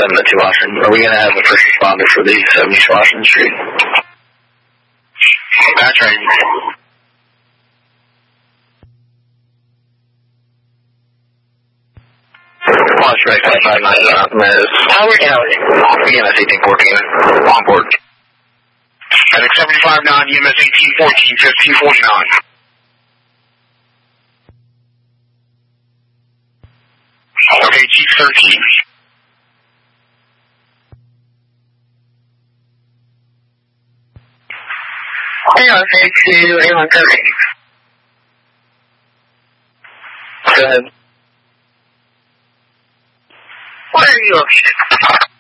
to Washington. Are we going to have a first responder for the 70 Washington Street? That's right. Launch right 559 Howard County. EMS 1814 on board. Medic 75-9, EMS 1814, 1549. Okay, Chief 13. Okay, to A1 13. Go ahead. Where are you located?